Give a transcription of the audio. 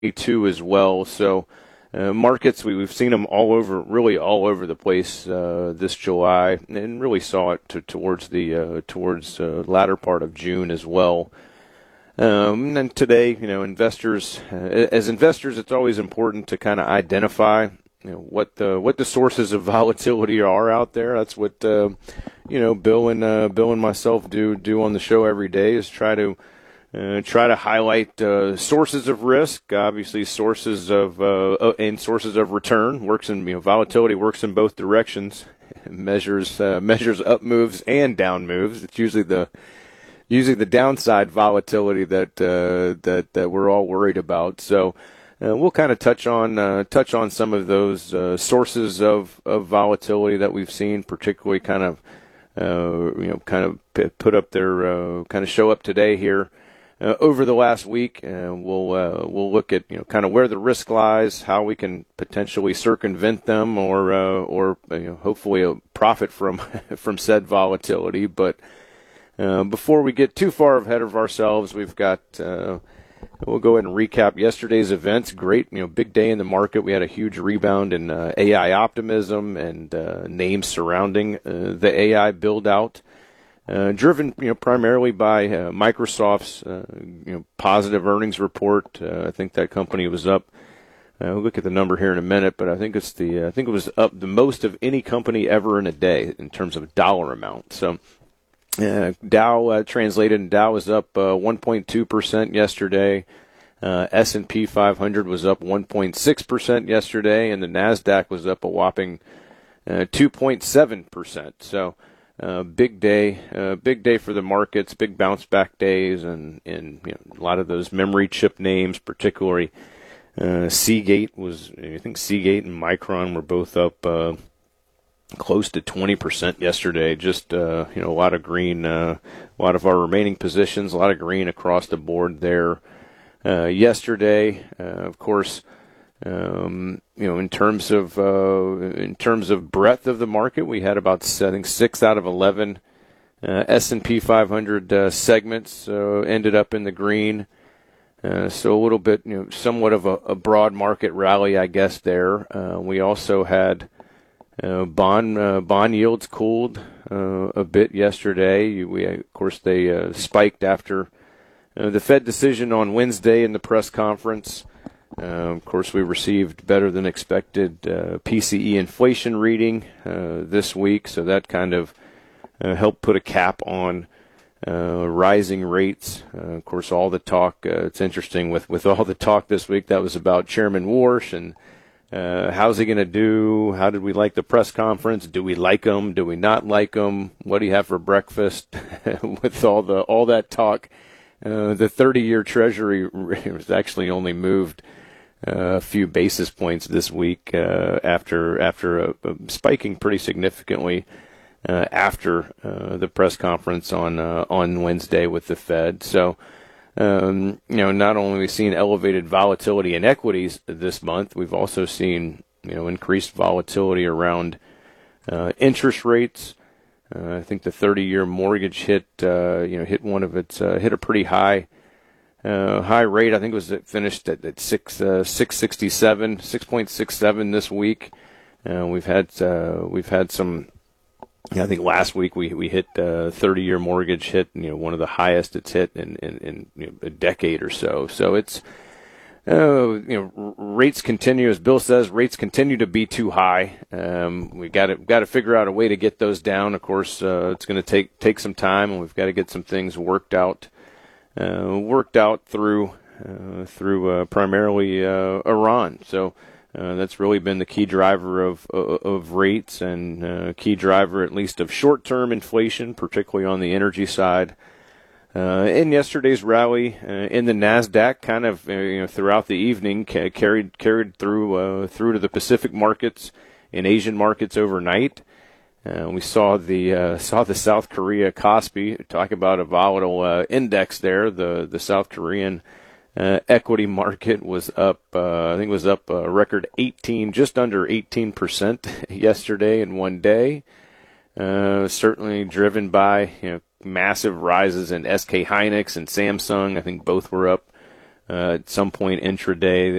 2022 as well. So markets, we've seen them really all over the place this July, and really saw it towards the latter part of June as well. And today, as investors, it's always important to kind of identify, what the sources of volatility are out there. That's what Bill and myself do on the show every day, is try to highlight sources of risk, obviously sources of return. Volatility works in both directions. measures up moves and down moves. It's usually the downside volatility that we're all worried about. So we'll kind of touch on some of those sources of volatility that we've seen, particularly kind of put up their kind of show up today here. Over the last week, we'll look at kind of where the risk lies, how we can potentially circumvent them, or hopefully profit from said volatility. But before we get too far ahead of ourselves, we'll go ahead and recap yesterday's events. Great, big day in the market. We had a huge rebound in AI optimism and names surrounding the AI build out. Driven, primarily by Microsoft's, positive earnings report. I think that company was up. We'll look at the number here in a minute, but I think it was up the most of any company ever in a day in terms of dollar amount. So, Dow translated, and Dow was up 1.2% yesterday. S&P 500 was up 1.6% yesterday, and the Nasdaq was up a whopping 2.7%. So. Big day for the markets, big bounce back days, and a lot of those memory chip names, particularly Seagate I think Seagate and Micron were both up close to 20% yesterday. Just a lot of green, a lot of our remaining positions, a lot of green across the board there yesterday. Of course. In terms of breadth of the market, we had about 6 out of 11 S&P 500 segments ended up in the green. So a little bit, somewhat of a broad market rally, I guess. There, we also had bond yields cooled a bit yesterday. Of course, they spiked after the Fed decision on Wednesday in the press conference. Of course, we received better than expected PCE inflation reading this week, so that kind of helped put a cap on rising rates. Of course, all the talk, it's interesting with all the talk this week that was about Chairman Warsh and how's he going to do? How did we like the press conference? Do we like him? Do we not like him? What do you have for breakfast? With all that talk, the 30-year Treasury was actually only moved a few basis points this week after spiking pretty significantly after the press conference on Wednesday with the Fed. So, not only have we seen elevated volatility in equities this month, we've also seen increased volatility around interest rates. I think the 30-year mortgage hit a pretty high rate. I think it finished at 6.67 this week. We've had some. I think last week we hit 30-year mortgage hit one of the highest it's hit in a decade or so. So it's rates continue, as Bill says, rates continue to be too high. We got to figure out a way to get those down. Of course, it's going to take some time, and we've got to get some things worked out through primarily Iran. So that's really been the key driver of rates, and key driver at least of short-term inflation, particularly on the energy side. In yesterday's rally in the Nasdaq, kind of throughout the evening, carried through to the Pacific markets and Asian markets overnight. We saw the South Korea Kospi, talk about a volatile index there. The South Korean equity market was up. I think it was up a record just under 18% yesterday in one day. Certainly driven by massive rises in SK Hynix and Samsung. I think both were up at some point intraday